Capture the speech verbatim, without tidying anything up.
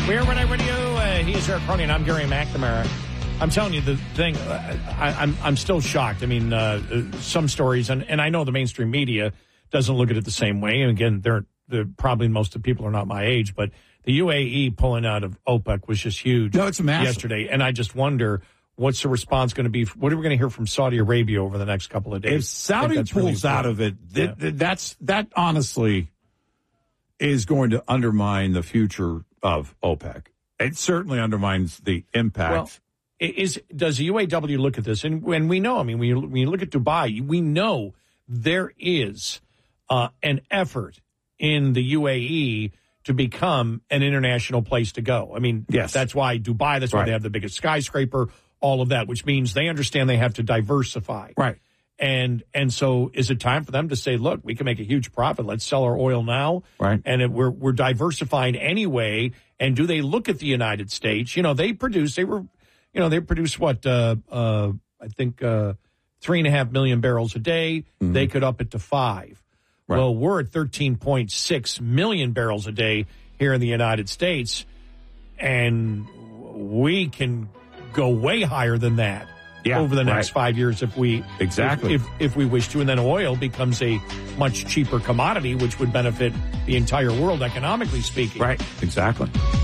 We're Renee Radio. Uh, he's Eric Cronin. I'm Gary McNamara. I'm telling you the thing. Uh, I, I'm I'm still shocked. I mean, uh, some stories, and, and I know the mainstream media doesn't look at it the same way. And again, they're, they're probably most of the people are not my age, but the U A E pulling out of OPEC was just huge. No, it's massive. Yesterday, and I just wonder what's the response going to be. What are we going to hear from Saudi Arabia over the next couple of days? If Saudi pulls really out of it, that, yeah. that's that honestly is going to undermine the future of OPEC. It certainly undermines the impact. Well, is does the U A W look at this? And when we know, I mean, when you, when you look at Dubai, we know there is uh, an effort in the U A E to become an international place to go. I mean, yes. That's why Dubai, that's why right. they have the biggest skyscraper, all of that, which means they understand they have to diversify. Right. And and so is it time for them to say, look, we can make a huge profit. Let's sell our oil now. Right. And it, we're we're diversifying anyway. And do they look at the United States? You know, they produce, they were, you know, they produce what, uh, uh, I think uh, three and a half million barrels a day. Mm-hmm. They could up it to five. Right. Well, we're at thirteen point six million barrels a day here in the United States. And we can go way higher than that. Yeah, over the next right. five years if we exactly if, if if we wish to. And then oil becomes a much cheaper commodity, which would benefit the entire world economically speaking. Right, exactly.